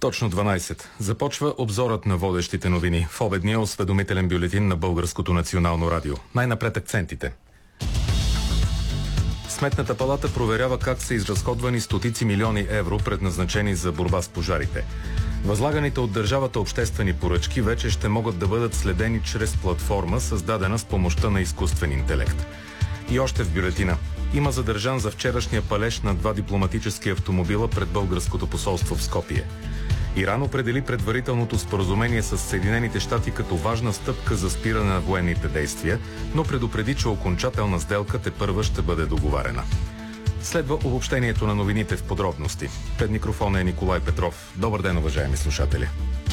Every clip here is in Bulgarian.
Точно 12. Започва обзорът на водещите новини в обедния осведомителен бюлетин на Българското национално радио. Най-напред акцентите. Сметната палата проверява как са изразходвани стотици милиони евро, предназначени за борба с пожарите. Възлаганите от държавата обществени поръчки вече ще могат да бъдат следени чрез платформа, създадена с помощта на изкуствен интелект. И още в бюлетина. Има задържан за вчерашния палеж на 2 дипломатически автомобила пред българското посолство в Скопие. Иран определи предварителното споразумение с Съединените щати като важна стъпка за спиране на военните действия, но предупреди, че окончателна сделка тепърва ще бъде договарена. Следва обобщението на новините в подробности. Пред микрофона е Николай Петров. Добър ден, уважаеми слушатели!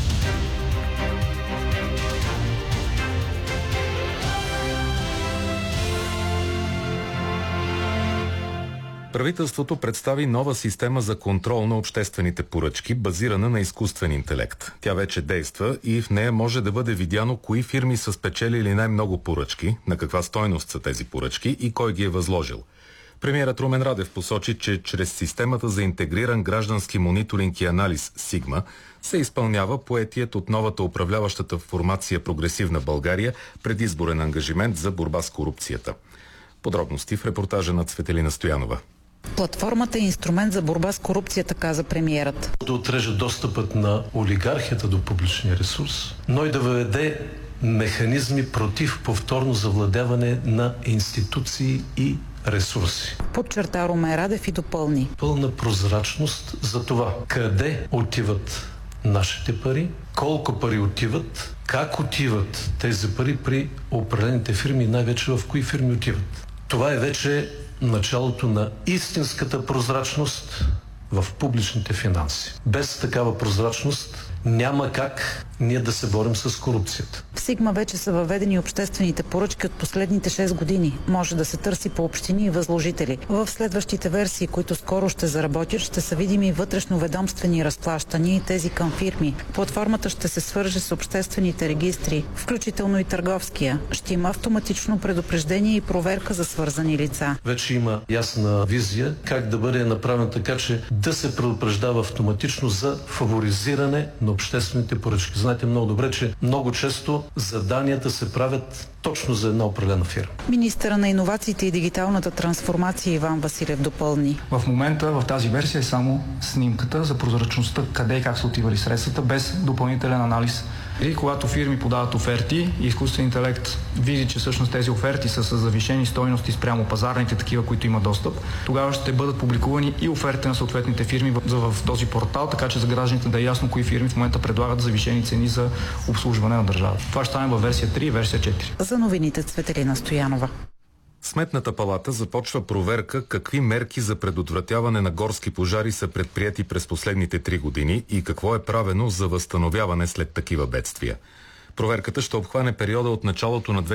Правителството представи нова система за контрол на обществените поръчки, базирана на изкуствен интелект. Тя вече действа и в нея може да бъде видяно кои фирми са спечелили най-много поръчки, на каква стойност са тези поръчки и кой ги е възложил. Премиерът Румен Радев посочи, че чрез системата за интегриран граждански мониторинг и анализ СИГМА се изпълнява поетият от новата управляващата формация Прогресивна България предизборен ангажимент за борба с корупцията. Подробности в репортажа на Цветелина Стоянова. Платформата е инструмент за борба с корупцията, каза премиерът. Да отрежа достъпът на олигархията до публичния ресурс, но и да въведе механизми против повторно завладяване на институции и ресурси. Подчерта Румен Радев и допълни. Пълна прозрачност за това къде отиват нашите пари, колко пари отиват, как отиват тези пари при определените фирми и най-вече в кои фирми отиват. Това е вече началото на истинската прозрачност в публичните финанси. Без такава прозрачност няма как ние да се борим с корупцията. В СИГМА вече са въведени обществените поръчки от последните 6 години. Може да се търси по общини и възложители. В следващите версии, които скоро ще заработят, ще са видими вътрешноведомствени разплащания и тези към фирми. Платформата ще се свърже с обществените регистри, включително и търговския. Ще има автоматично предупреждение и проверка за свързани лица. Вече има ясна визия как да бъде направено така, че да се предупреждава автоматично за фаворизиране на обществените поръчки. Знаете много добре, че много често заданията се правят точно за една определена фирма. Министъра на иновациите и дигиталната трансформация Иван Василев допълни. В момента в тази версия е само снимката за прозрачността, къде и как са отивали средствата, без допълнителен анализ. И когато фирми подават оферти и изкуствен интелект види, че всъщност тези оферти са с завишени стойности спрямо пазарните, такива, които има достъп, тогава ще бъдат публикувани и оферти на съответните фирми в този портал, така че за гражданите да е ясно кои фирми в момента предлагат завишени цени за обслужване на държавата. Това ще стане във версия 3 и версия 4. За новините Цветелина Стоянова. Сметната палата започва проверка какви мерки за предотвратяване на горски пожари са предприети през последните 3 години и какво е правено за възстановяване след такива бедствия. Проверката ще обхване периода от началото на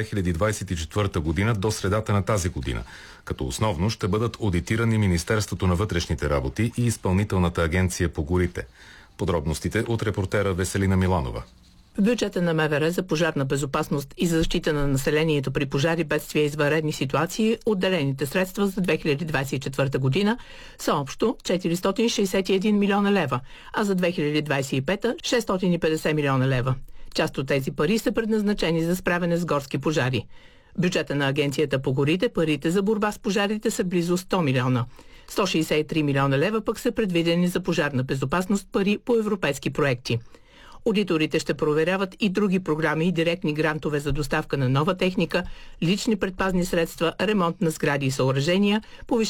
2024 година до средата на тази година, като основно ще бъдат одитирани Министерството на вътрешните работи и Изпълнителната агенция по горите. Подробностите от репортера Веселина Миланова. В бюджета на МВР за пожарна безопасност и за защита на населението при пожари, бедствия и извънредни ситуации, отделените средства за 2024 година са общо 461 милиона лева, а за 2025 – 650 милиона лева. Част от тези пари са предназначени за справяне с горски пожари. В бюджета на Агенцията по горите парите за борба с пожарите са близо 100 милиона. 163 милиона лева пък са предвидени за пожарна безопасност пари по европейски проекти. Одиторите ще проверяват и други програми и директни грантове за доставка на нова техника, лични предпазни средства, ремонт на сгради и съоръжения, повишение